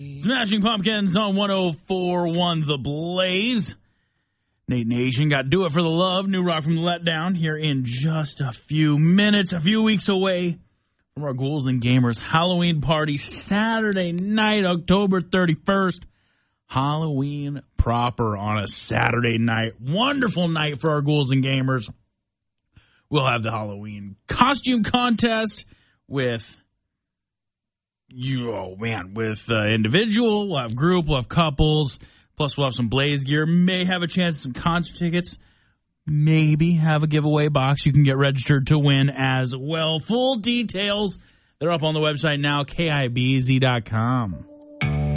Smashing Pumpkins on 104.1 The Blaze. Nate Nation got Do It for the Love, new rock from the Letdown, here in just a few minutes, a few weeks away from our Ghouls and Gamers Halloween party, Saturday night, October 31st. Halloween proper on a Saturday night. Wonderful night for our Ghouls and Gamers. We'll have the Halloween costume contest with individual, we'll have group, we'll have couples, plus we'll have some Blaze gear, may have a chance at some concert tickets, maybe have a giveaway box you can get registered to win as well. Full details, they're up on the website now, KIBZ.com.